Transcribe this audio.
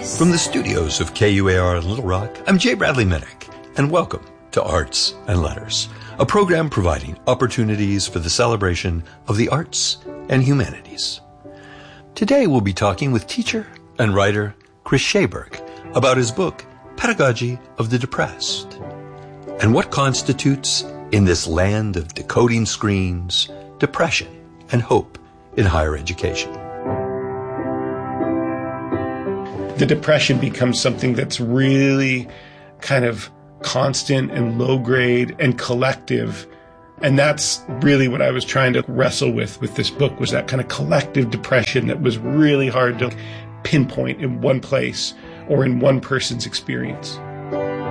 From the studios of KUAR in Little Rock, I'm Jay Bradley Minnick, and welcome to Arts and Letters, a program providing opportunities for the celebration of the arts and humanities. Today we'll be talking with teacher and writer Chris Schaberg about his book, Pedagogy of the Depressed, and what constitutes, in this land of decoding screens, depression and hope in higher education. The depression becomes something that's really kind of constant and low grade and collective. And that's really what I was trying to wrestle with this book, was that kind of collective depression that was really hard to pinpoint in one place or in one person's experience.